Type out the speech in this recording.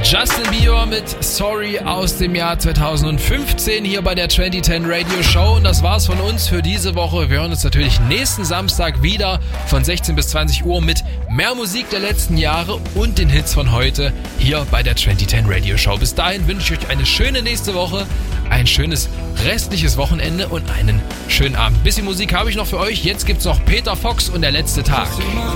Justin Bieber mit Sorry aus dem Jahr 2015 hier bei der 2010 Radio Show. Und das war's von uns für diese Woche. Wir hören uns natürlich nächsten Samstag wieder von 16 bis 20 Uhr mit mehr Musik der letzten Jahre und den Hits von heute hier bei der 2010 Radio Show. Bis dahin wünsche ich euch eine schöne nächste Woche, ein schönes restliches Wochenende und einen schönen Abend. Bisschen Musik habe ich noch für euch. Jetzt gibt's noch Peter Fox und der letzte Tag.